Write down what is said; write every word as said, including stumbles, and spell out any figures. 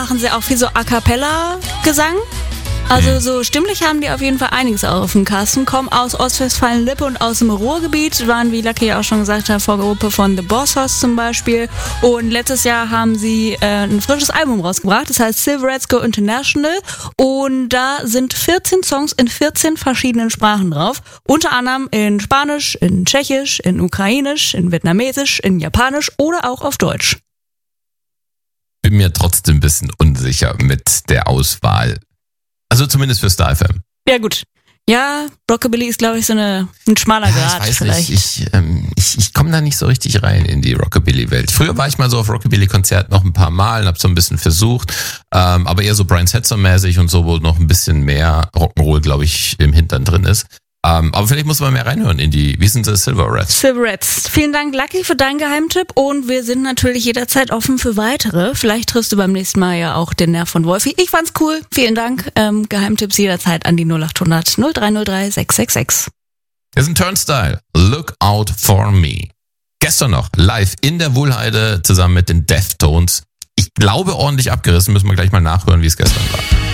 Machen sie auch viel so A-Cappella-Gesang. Also so stimmlich haben die auf jeden Fall einiges auf dem Kasten. Kommen aus Ostwestfalen-Lippe und aus dem Ruhrgebiet. Waren, wie Lucky ja auch schon gesagt hat, Vorgruppe von The Boss Hoss zum Beispiel. Und letztes Jahr haben sie äh, ein frisches Album rausgebracht. Das heißt Silverettes Go International. Und da sind vierzehn Songs in vierzehn verschiedenen Sprachen drauf. Unter anderem in Spanisch, in Tschechisch, in Ukrainisch, in Vietnamesisch, in Japanisch oder auch auf Deutsch. Bin mir trotzdem ein bisschen unsicher mit der Auswahl. Also zumindest für Star F M. Ja gut. Ja, Rockabilly ist, glaube ich, so eine, ein schmaler Ja, Grat ich weiß vielleicht. nicht, ich, ähm, ich, ich komme da nicht so richtig rein in die Rockabilly-Welt. Früher war ich mal so auf Rockabilly-Konzerten noch ein paar Mal und habe so ein bisschen versucht, ähm, aber eher so Brian Setzer-mäßig und so, wo noch ein bisschen mehr Rock'n'Roll, glaube ich, im Hintern drin ist. Ähm, aber vielleicht muss man mehr reinhören in die, wie sind sie, Silverettes? Silverettes. Vielen Dank, Lucky, für deinen Geheimtipp und wir sind natürlich jederzeit offen für weitere. Vielleicht triffst du beim nächsten Mal ja auch den Nerv von Wolfi. Ich fand's cool. Vielen Dank. Ähm, Geheimtipps jederzeit an die null acht hundert null drei null drei sechs sechs sechs. Das ist ein Turnstile. Look out for me. Gestern noch live in der Wuhlheide zusammen mit den Deftones. Ich glaube ordentlich abgerissen. Müssen wir gleich mal nachhören, wie es gestern war.